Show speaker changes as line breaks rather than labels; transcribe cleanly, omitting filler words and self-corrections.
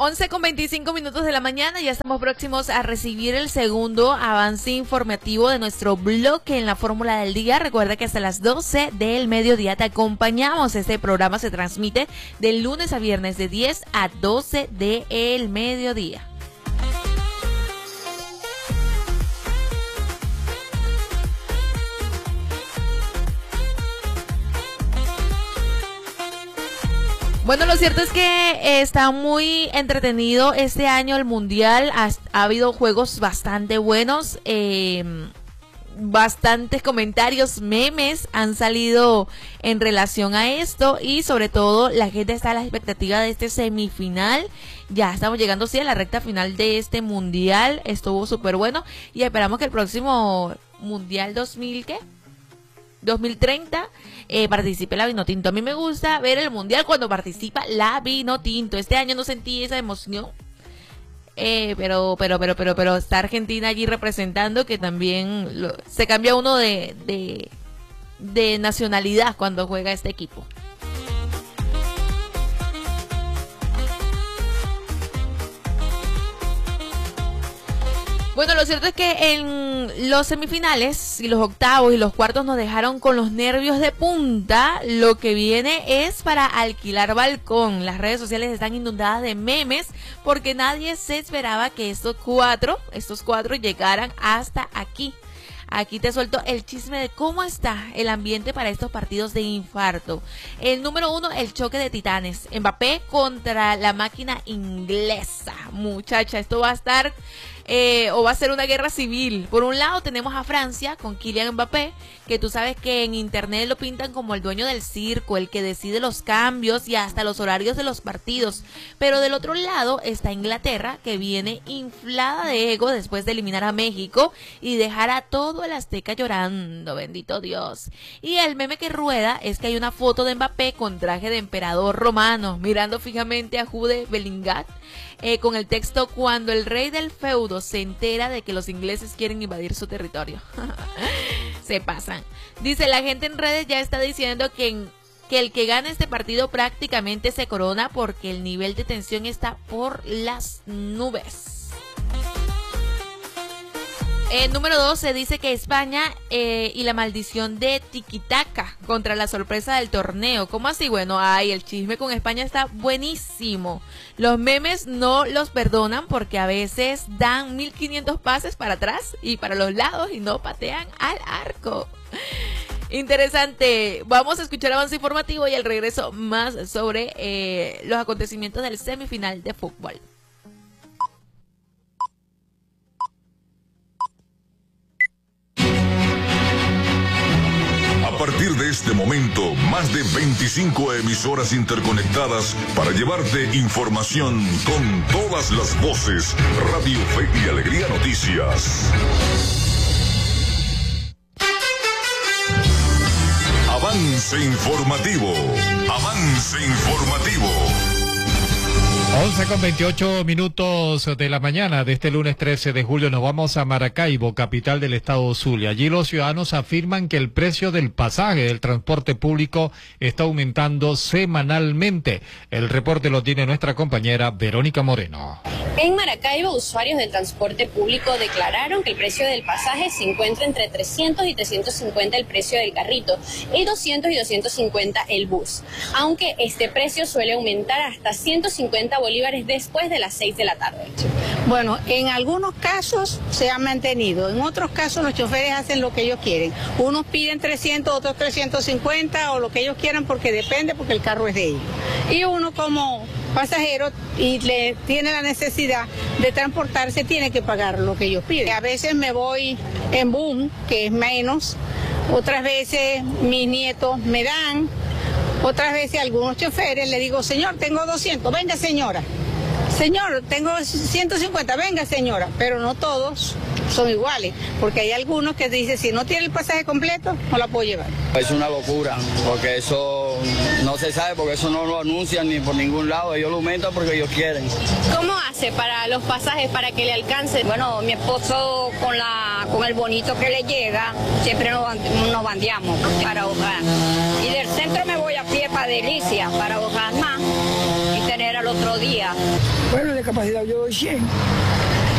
11:25 de la mañana, ya estamos próximos a recibir el segundo avance informativo de nuestro bloque en la Fórmula del Día. Recuerda que hasta las 12 del mediodía te acompañamos. Este programa se transmite de lunes a viernes de 10 a 12 del mediodía. Bueno, lo cierto es que está muy entretenido este año el Mundial. Ha habido juegos bastante buenos, bastantes comentarios, memes han salido en relación a esto y sobre todo la gente está a la expectativa de este semifinal. Ya estamos llegando a la recta final de este Mundial. Estuvo súper bueno y esperamos que el próximo Mundial 2030 participe la Vinotinto. A mí me gusta ver el Mundial cuando participa la Vinotinto. Este año no sentí esa emoción, pero está Argentina allí representando, que también se cambia uno de nacionalidad cuando juega este equipo. Bueno, lo cierto es que en los semifinales y los octavos y los cuartos nos dejaron con los nervios de punta. Lo que viene es para alquilar balcón. Las redes sociales están inundadas de memes porque nadie se esperaba que estos cuatro llegaran hasta aquí. Aquí te suelto el chisme de cómo está el ambiente para estos partidos de infarto. El número 1, el choque de titanes. Mbappé contra la máquina inglesa. Muchacha, esto va a estar o va a ser una guerra civil. Por un lado tenemos a Francia con Kylian Mbappé, que tú sabes que en internet lo pintan como el dueño del circo, el que decide los cambios y hasta los horarios de los partidos. Pero del otro lado está Inglaterra, que viene inflada de ego después de eliminar a México y dejar a todo el Azteca llorando, bendito Dios. Y el meme que rueda es que hay una foto de Mbappé con traje de emperador romano, mirando fijamente a Jude Bellingham, con el texto: cuando el rey del feudo se entera de que los ingleses quieren invadir su territorio. Se pasan. Dice, la gente en redes ya está diciendo que el que gana este partido prácticamente se corona porque el nivel de tensión está por las nubes. Número 2, se dice que España y la maldición de Tiki-Taka contra la sorpresa del torneo. ¿Cómo así? Bueno, el chisme con España está buenísimo. Los memes no los perdonan porque a veces dan 1500 pases para atrás y para los lados y no patean al arco. Interesante. Vamos a escuchar avance informativo y al regreso más sobre los acontecimientos del semifinal de fútbol.
A partir de este momento, más de 25 emisoras interconectadas para llevarte información con todas las voces. Radio Fe y Alegría Noticias. Avance informativo. Avance informativo.
11:28 de la mañana de este lunes 13 de julio nos vamos a Maracaibo, capital del estado Zulia. Allí los ciudadanos afirman que el precio del pasaje del transporte público está aumentando semanalmente. El reporte lo tiene nuestra compañera Verónica Moreno.
En Maracaibo, usuarios del transporte público declararon que el precio del pasaje se encuentra entre 300 y 350 el precio del carrito y 200 y 250 el bus, aunque este precio suele aumentar hasta 150 bolívares después de las 6 de la tarde.
Bueno, en algunos casos se ha mantenido, en otros casos los choferes hacen lo que ellos quieren. Unos piden 300, otros 350 o lo que ellos quieran porque el carro es de ellos. Y uno como pasajero y le tiene la necesidad de transportarse, tiene que pagar lo que ellos piden. A veces me voy en boom, que es menos, otras veces mis nietos me dan, otras veces a algunos choferes le digo, señor, tengo 200, venga señora. Señor, tengo 150, venga señora, pero no todos son iguales, porque hay algunos que dicen, si no tiene el pasaje completo, no la puedo llevar.
Es una locura, porque eso no se sabe, porque eso no lo anuncian ni por ningún lado, ellos lo aumentan porque ellos quieren.
¿Cómo hace para los pasajes para que le alcance?
Bueno, mi esposo con el bonito que le llega, siempre nos bandeamos para ahorrar. Y del centro me voy a pie para Delicia, para ahorrar más y tener a los otro día.
Bueno, de capacidad yo doy 100.